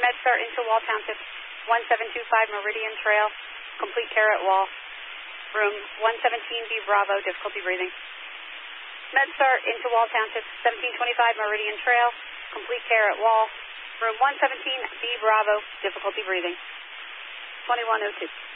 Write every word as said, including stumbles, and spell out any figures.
MedStar into Wall Township, one seven two five Meridian Trail, complete care at Wall. Room one seventeen B Bravo, difficulty breathing. MedStar into Wall Township, seventeen twenty-five Meridian Trail, complete care at Wall. Room one seventeen B Bravo, difficulty breathing. twenty-one oh two.